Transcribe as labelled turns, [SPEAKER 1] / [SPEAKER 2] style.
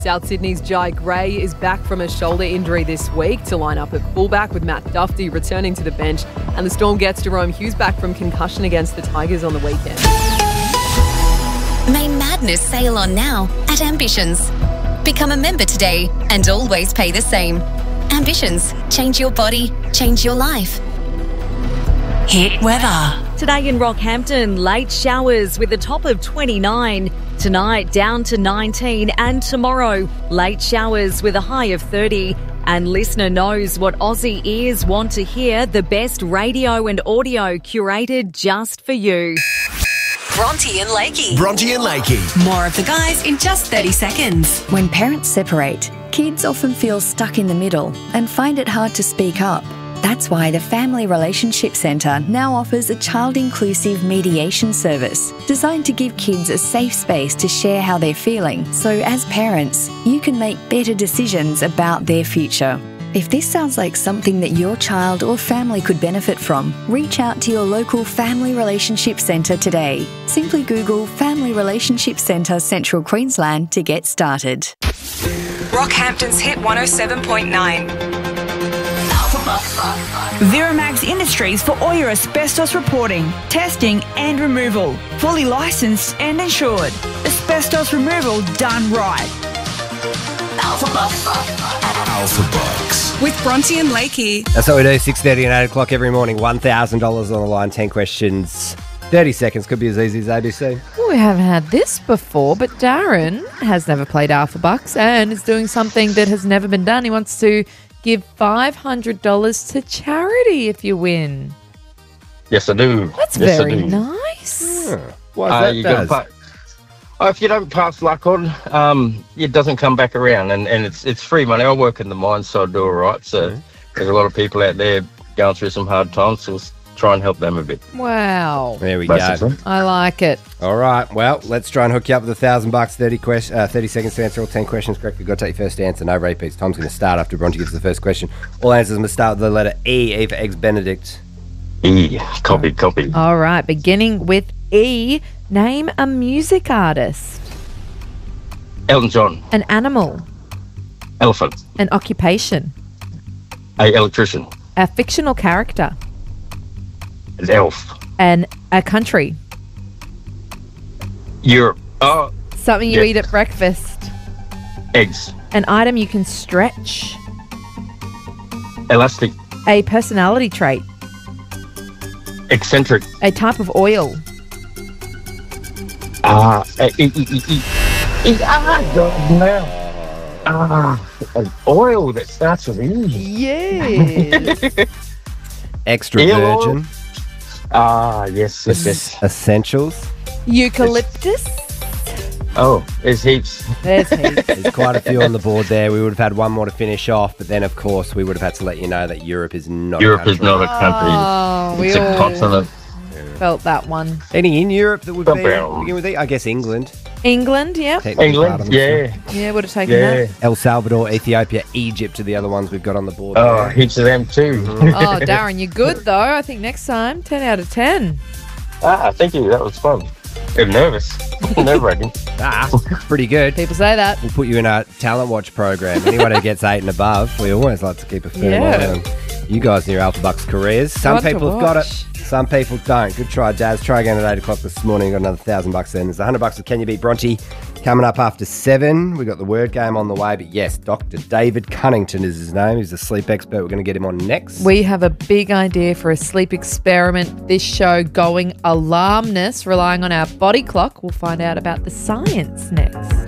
[SPEAKER 1] South Sydney's Jai Gray is back from a shoulder injury this week to line up at fullback with Matt Duffy returning to the bench, and the Storm gets Jerome Hughes back from concussion against the Tigers on the weekend.
[SPEAKER 2] May Madness sail on now at Ambitions. Become a member today and always pay the same. Ambitions. Change your body, change your life. Hit weather.
[SPEAKER 3] Today in Rockhampton, late showers with a top of 29. Tonight, down to 19. And tomorrow, late showers with a high of 30. And listener knows what Aussie ears want to hear, the best radio and audio curated just for you.
[SPEAKER 2] Bronte and Lakey.
[SPEAKER 4] Bronte and Lakey.
[SPEAKER 2] More of the guys in just 30 seconds.
[SPEAKER 5] When parents separate, kids often feel stuck in the middle and find it hard to speak up. That's why the Family Relationship Centre now offers a child-inclusive mediation service designed to give kids a safe space to share how they're feeling, so as parents, you can make better decisions about their future. If this sounds like something that your child or family could benefit from, reach out to your local Family Relationship Centre today. Simply Google Family Relationship Centre Central Queensland to get started.
[SPEAKER 2] Rockhampton's Hit 107.9.
[SPEAKER 6] Viramax Industries for all your asbestos reporting, testing and removal. Fully licensed and insured. Asbestos removal done right.
[SPEAKER 4] Alpha Bucks.
[SPEAKER 2] With Bronte and Lakey.
[SPEAKER 7] That's what we do, 6:30 and 8 o'clock every morning. $1,000 on the line, 10 questions, 30 seconds. Could be as easy as ABC.
[SPEAKER 8] Well, we haven't had this before, but Darren has never played Alpha Bucks and is doing something that has never been done. He wants to give $500 to charity if you win.
[SPEAKER 9] Yes, I do.
[SPEAKER 8] That's
[SPEAKER 9] yes,
[SPEAKER 8] very
[SPEAKER 9] I do.
[SPEAKER 8] nice.
[SPEAKER 7] Yeah. Why is that, Daz?
[SPEAKER 9] If you don't pass luck on, it doesn't come back around, and it's free money. I work in the mines, so I do all right. So there's a lot of people out there going through some hard times, so we'll try and help them a bit.
[SPEAKER 8] Wow.
[SPEAKER 7] There we
[SPEAKER 9] Basically.
[SPEAKER 7] go.
[SPEAKER 8] I like it.
[SPEAKER 7] All right. Well, let's try and hook you up with $1,000. 30 seconds to answer all 10 questions correct. You've got to take your first answer. No repeats. Tom's going to start after Bronte gives the first question. All answers must start with the letter E. E for Eggs Benedict.
[SPEAKER 9] E. Copy.
[SPEAKER 8] All right. Beginning with E. Name a music artist.
[SPEAKER 9] Elton John.
[SPEAKER 8] An animal.
[SPEAKER 9] Elephant.
[SPEAKER 8] An occupation.
[SPEAKER 9] A electrician.
[SPEAKER 8] A fictional character.
[SPEAKER 9] An elf.
[SPEAKER 8] A country.
[SPEAKER 9] Europe. Oh,
[SPEAKER 8] Something you eat at breakfast.
[SPEAKER 9] eggs.
[SPEAKER 8] An item you can stretch.
[SPEAKER 9] Elastic.
[SPEAKER 8] A personality trait.
[SPEAKER 9] Eccentric.
[SPEAKER 8] A type of oil.
[SPEAKER 9] An oil that starts with E.
[SPEAKER 8] Yes.
[SPEAKER 7] Extra
[SPEAKER 9] Eel
[SPEAKER 7] virgin.
[SPEAKER 9] Yes.
[SPEAKER 7] Essentials.
[SPEAKER 8] Eucalyptus.
[SPEAKER 9] Oh, there's heaps.
[SPEAKER 8] There's heaps.
[SPEAKER 7] There's quite a few on the board there. We would have had one more to finish off, but then, of course, we would have had to let you know that Europe is not
[SPEAKER 9] Europe
[SPEAKER 7] a country.
[SPEAKER 9] is not a country.
[SPEAKER 8] Oh, we
[SPEAKER 9] It's a
[SPEAKER 8] all
[SPEAKER 9] continent.
[SPEAKER 8] felt that one.
[SPEAKER 7] Any in Europe that would be
[SPEAKER 9] About-
[SPEAKER 7] begin with E? I guess England.
[SPEAKER 8] England, yep.
[SPEAKER 7] Technically part of
[SPEAKER 9] England,
[SPEAKER 7] them,
[SPEAKER 9] yeah.
[SPEAKER 8] Yeah, would have taken
[SPEAKER 9] Yeah.
[SPEAKER 7] El Salvador, Ethiopia, Egypt are the other ones we've got on the board.
[SPEAKER 9] Oh,
[SPEAKER 7] there.
[SPEAKER 9] heaps of them too.
[SPEAKER 8] that. Oh, Darren, you're good though. I think next time, 10 out of 10.
[SPEAKER 9] Thank you. That was fun. I'm nervous. Nerve-wracking.
[SPEAKER 7] Pretty good.
[SPEAKER 8] People say that.
[SPEAKER 7] We'll put you in our talent watch program. Anyone who gets 8 and above, we always like to keep a firm eye on you guys in your Alpha Bucks careers. Some
[SPEAKER 8] Fun to
[SPEAKER 7] people have got it,
[SPEAKER 8] watch.
[SPEAKER 7] some people don't. Good try, Daz. Try again at 8 o'clock this morning. Got another $1,000 then. There's $100 of Can You Beat Bronte coming up after 7. We've got the word game on the way. But yes, Dr. David Cunnington is his name. He's a sleep expert. We're going to get him on next.
[SPEAKER 8] We have a big idea for a sleep experiment this show going alarmness, relying on our body clock. We'll find out about the science next.